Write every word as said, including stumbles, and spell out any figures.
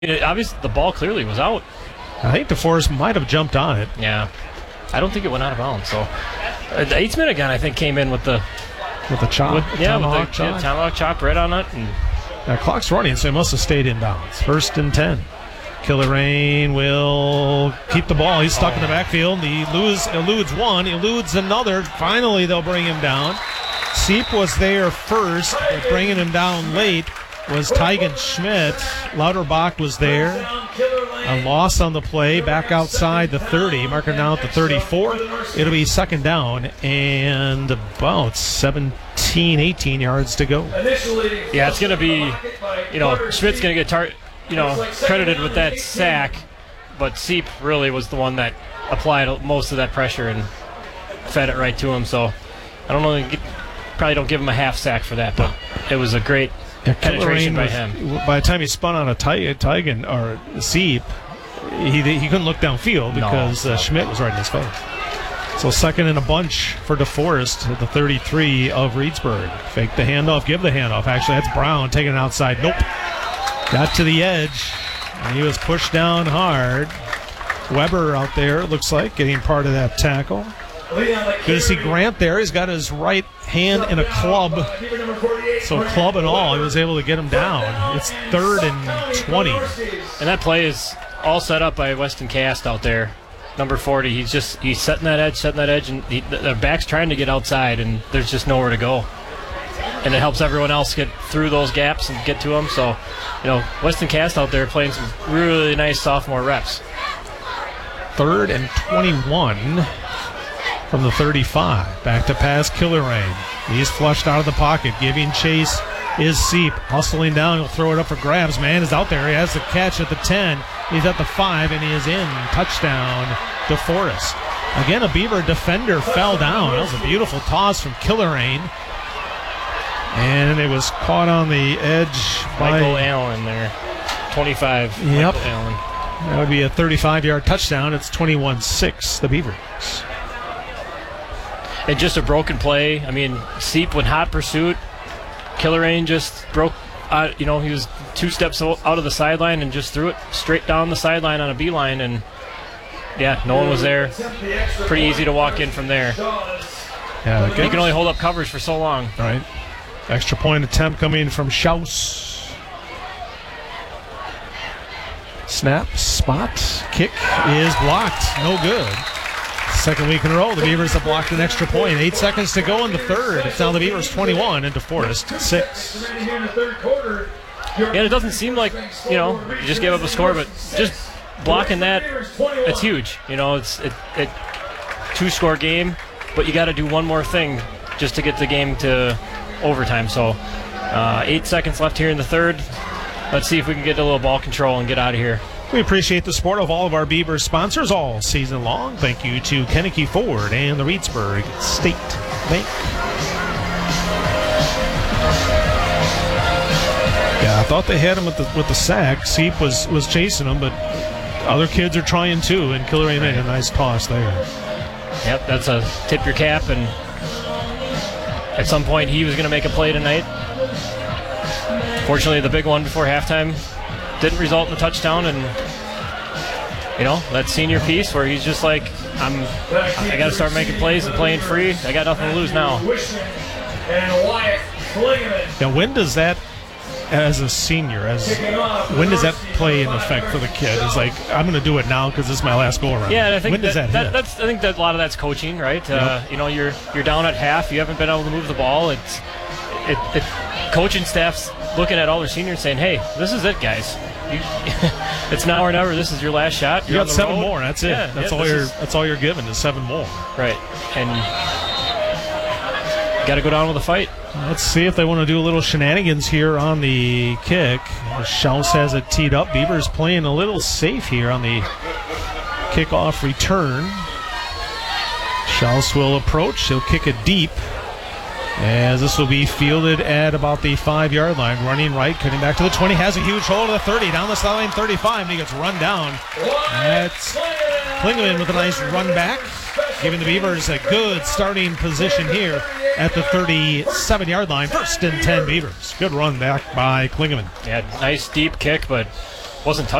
It, obviously, the ball clearly was out. I think DeForest might have jumped on it. Yeah. I don't think it went out of bounds. So uh, the eighth minute gun, I think, came in with the with the chop. With, yeah, tomahawk with the chop. Yeah, tomahawk chop right on it. And now, clock's running, so it must have stayed in bounds. First and ten. Killerane will keep the ball. He's stuck oh. in the backfield. He lose, eludes one, eludes another. Finally, they'll bring him down. Seep was there first, but bringing him down late was Tygan Schmidt. Lauterbach was there. A loss on the play, back outside the thirty, marking now at the thirty-four. It'll be second down and about seventeen, eighteen yards to go. Yeah, it's going to be, you know, Schmidt's going to get tar- you know, credited with that sack, but Seep really was the one that applied most of that pressure and fed it right to him. So I don't know, probably don't give him a half sack for that, but it was a great yeah, penetration by was, him. By the time he spun on a Tygan or Seep, he he couldn't look downfield because no. uh, Schmidt was right in his face. So second and a bunch for DeForest at the thirty-three of Reedsburg. Fake the handoff, give the handoff. Actually, that's Brown taking it outside. Nope. Got to the edge, and he was pushed down hard. Weber out there, it looks like, getting part of that tackle. Good to see Grant there. He's got his right hand in a club. So club and all, he was able to get him down. It's third and twenty. And that play is all set up by Weston Cast out there. Number forty, he's just he's setting that edge, setting that edge, and he, the back's trying to get outside, and there's just nowhere to go. And it helps everyone else get through those gaps and get to him. So, you know, Weston Cast out there playing some really nice sophomore reps. Third and twenty-one from the thirty-five. Back to pass, Killerane. He's flushed out of the pocket. Giving chase is Seep. Hustling down. He'll throw it up for grabs. Man is out there. He has the catch at the ten. He's at the five, and he is in. Touchdown, DeForest. Again, a Beaver defender fell down. That was a beautiful toss from Killerane. And it was caught on the edge by Michael Allen there. twenty-five. Yep. Michael Allen. That would be a thirty-five-yard touchdown. It's twenty-one six, the Beavers. And just a broken play. I mean, Seep went hot pursuit. Killerane just broke out. You know, he was two steps out of the sideline and just threw it straight down the sideline on a beeline. And, yeah, no one was there. Pretty easy to walk in from there. Yeah, you can only hold up coverage for so long. All right. Extra point attempt coming from Schaus. Snap, spot, kick is blocked. No good. Second week in a row, the Beavers have blocked an extra point. Eight seconds to go in the third. It's now the Beavers twenty-one and DeForest six. Yeah, it doesn't seem like, you know, you just gave up a score, but just blocking that, it's huge. You know, it's it, it two-score game, but you got to do one more thing just to get the game to overtime. So uh, eight seconds left here in the third. Let's see if we can get a little ball control and get out of here. We appreciate the support of all of our Beavers sponsors all season long. Thank you to Kennedy Ford and the Reedsburg State Bank. Yeah, I thought they had him with the with the sack. Seep was was chasing him, but other kids are trying too, and Killerane made a nice toss there. Yep, that's a tip your cap, and at some point he was going to make a play tonight. Fortunately, the big one before halftime didn't result in a touchdown, and you know, that senior piece where he's just like, I'm I got to start making plays and playing free. I got nothing to lose now. Now, when does that, as a senior, as when does that play in effect for the kid? It's like, I'm going to do it now because this is my last go around. Yeah, and I think when does that, that, hit? that that's I think that a lot of that's coaching, right? Yep. Uh, you know, you're you're down at half. You haven't been able to move the ball. It's it, it coaching staff's looking at all their seniors saying, "Hey, this is it, guys. You, it's now or never. This is your last shot. You You're got seven road. more. That's it. Yeah, that's yeah, all you're. Is, that's all you're given is seven more. Right, and got to go down with a fight. Let's see if they want to do a little shenanigans here on the kick. Schaus has it teed up. Beavers playing a little safe here on the kickoff return. Schaus will approach. He'll kick it deep, as this will be fielded at about the five-yard line. Running right, cutting back to the twenty, has a huge hold of the thirty, down the sideline, thirty-five, and he gets run down. That's Klingeman with a nice run back, giving the Beavers a good starting position here at the thirty-seven-yard line. First and ten Beavers. Good run back by Klingeman. Yeah, nice deep kick, but wasn't touched.